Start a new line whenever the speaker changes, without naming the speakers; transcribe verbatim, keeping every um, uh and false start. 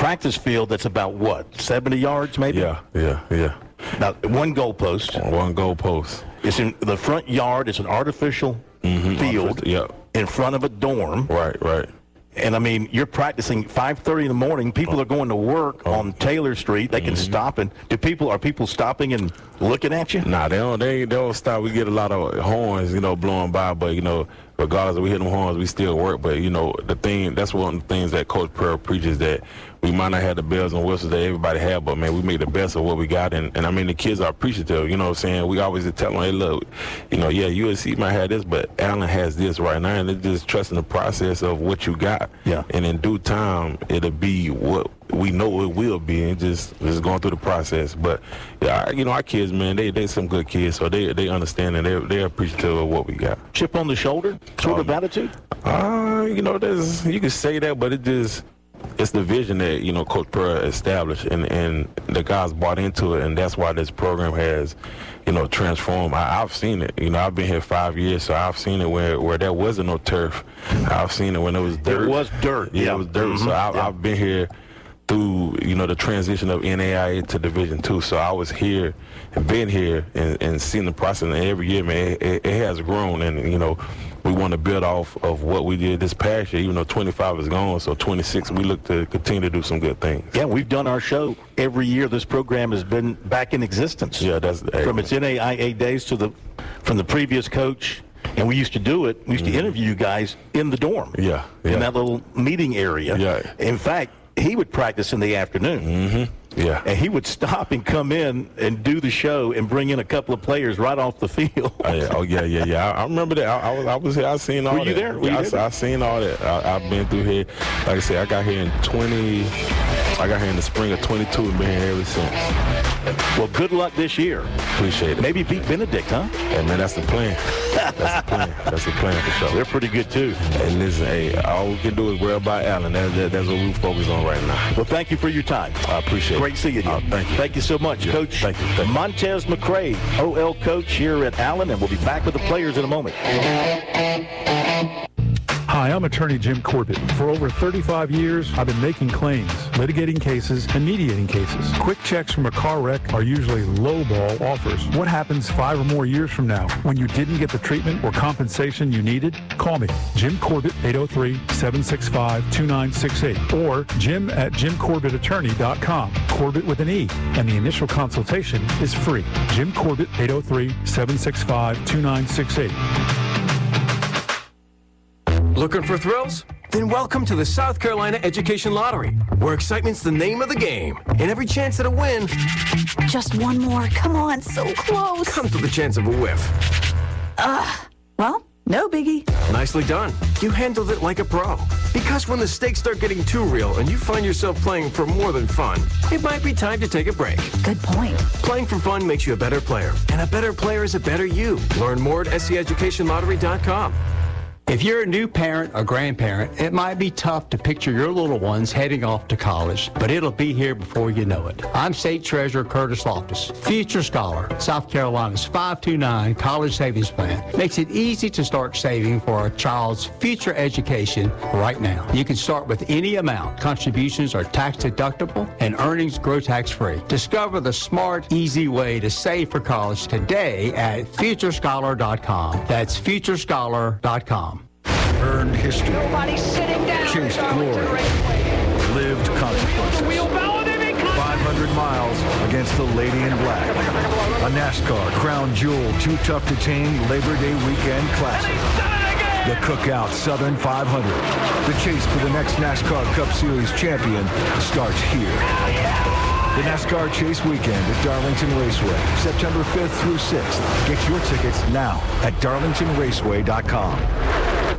practice field that's about what, seventy yards maybe?
Yeah, yeah, yeah.
Now, one goalpost.
One goalpost.
It's in the front yard. It's an artificial mm-hmm. field
yep.
in front of a dorm.
Right, right.
And, I mean, you're practicing five thirty in the morning. People
oh.
are going to work oh. on Taylor Street. They can mm-hmm. stop. And do people are people stopping and looking at you?
Nah, they don't, they, they don't stop. We get a lot of horns, you know, blowing by. But, you know, regardless if we hit them horns, we still work. But, you know, the thing, that's one of the things that Coach Pearl preaches, that we might not have the bells and whistles that everybody have, but, man, we make the best of what we got. And, and I mean, the kids are appreciative, you know what I'm saying? We always tell them, hey, look, you know, yeah, U S C might have this, but Allen has this right now. And it's just trusting the process of what you got.
Yeah.
And in due time, it'll be what we know it will be, and just, just going through the process. But, yeah, you know, our kids, man, they they some good kids, so they they understand and they're, they're appreciative of what we got.
Chip on the shoulder sort um, of attitude?
Uh, you know, there's, you can say that, but it just, it's the vision that, you know, Coach Pearl established, and, and the guys bought into it, and that's why this program has, you know, transformed. I, I've seen it. You know, I've been here five years, so I've seen it where, where there wasn't no turf. I've seen it when it was dirt.
It was dirt.
Yeah,
yeah.
it was dirt.
Mm-hmm.
So I,
yeah.
I've been here through, you know, the transition of N A I A to Division two. So I was here and been here and, and seen the process. And every year, man, it, it, it has grown. And, you know, we want to build off of what we did this past year, even though twenty-five is gone. So twenty-six, we look to continue to do some good things.
Yeah, we've done our show every year. This program has been back in existence.
Yeah, that's
from its N A I A days to the from the previous coach. And we used to do it. We used mm-hmm. to interview you guys in the dorm.
Yeah, yeah.
In that little meeting area.
Yeah.
In fact, he would practice in the afternoon.
Mm-hmm. Yeah.
And he would stop and come in and do the show and bring in a couple of players right off the field.
oh, yeah, oh, yeah, yeah, yeah. I, I remember that. I, I was I was here. I seen all
Were
that.
you there? Were
yeah,
you
I,
there?
I seen all that. I, I've been through here. Like I said, I got here in twenty. I got here in the spring of twenty-two and been here ever since.
Well, good luck this year.
Appreciate it.
Maybe beat Benedict, huh?
Hey, man, that's the plan. That's the plan. That's the plan for sure.
They're pretty good, too.
And listen, hey, all we can do is worry about Allen. That, that, that's what we focus on right now.
Well, thank you for your time.
I appreciate
Great
it.
Great seeing you.
Uh, thank you.
Thank you so much,
yeah,
Coach.
Thank you. Thank you.
Montez McCray, O L coach here at Allen, and we'll be back with the players in a moment.
Hi, I'm attorney Jim Corbett. For over thirty-five years, I've been making claims, litigating cases, and mediating cases. Quick checks from a car wreck are usually lowball offers. What happens five or more years from now when you didn't get the treatment or compensation you needed? Call me, Jim Corbett, eight oh three, seven six five, two nine six eight, or jim at jim corbett attorney dot com, Corbett with an E, and the initial consultation is free. Jim Corbett, eight oh three, seven six five, two nine six eight.
Looking for thrills? Then welcome to the South Carolina Education Lottery, where excitement's the name of the game. And every chance at a win...
Just one more. Come on, so close.
...comes with the chance of a whiff.
Ugh. Well, no biggie.
Nicely done. You handled it like a pro. Because when the stakes start getting too real and you find yourself playing for more than fun, it might be time to take a break.
Good point.
Playing for fun makes you a better player. And a better player is a better you. Learn more at S C education lottery dot com.
If you're a new parent or grandparent, it might be tough to picture your little ones heading off to college, but it'll be here before you know it. I'm State Treasurer Curtis Loftus, Future Scholar. South Carolina's five two nine College Savings Plan makes it easy to start saving for a child's future education right now. You can start with any amount. Contributions are tax deductible and earnings grow tax-free. Discover the smart, easy way to save for college today at future scholar dot com. That's future scholar dot com.
Earned history, chased glory, lived consequences. five hundred miles against the Lady in Black. A NASCAR Crown Jewel Too Tough to Tame Labor Day Weekend Classic. The Cookout Southern five hundred. The chase for the next NASCAR Cup Series champion starts here. The NASCAR Chase Weekend at Darlington Raceway, September fifth through sixth. Get your tickets now at darlington raceway dot com.